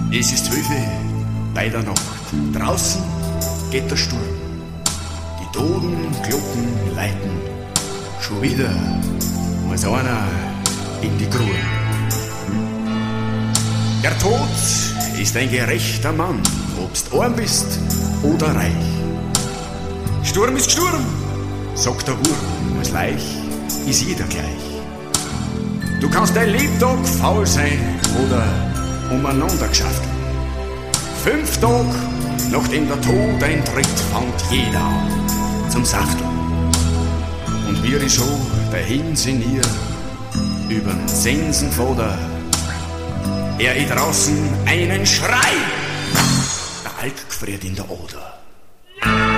Es ist 12 bei der Nacht. Draußen geht der Sturm. Die Totenglocken läuten. Schon wieder muss einer in die Gruben. Der Tod ist ein gerechter Mann, obst arm bist oder reich. Sturm ist Sturm, sagt der Wurm, als Leich ist jeder gleich. Du kannst dein Lebtag faul sein oder umeinander geschafft. 5 Tage, nachdem der Tod eintritt, fängt jeder an zum Safteln. Und wir so dahin sinnieren übern Sensenfoder. Er draußen einen Schrei, der Alk gefriert in der Oder.